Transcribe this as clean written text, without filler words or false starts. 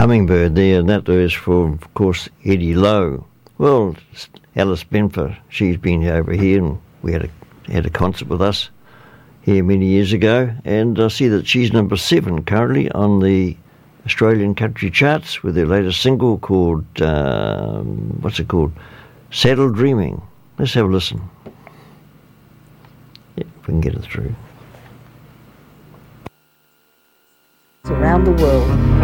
Hummingbird there, and that was for, of course, Eddie Lowe. Well, Alice Benfer, she's been over here, and we had a concert with us here many years ago, and I see that she's number 7 currently on the Australian country charts with her latest single called, what's it called? Saddle Dreaming. Let's have a listen. Yeah, if we can get it through. Around the world.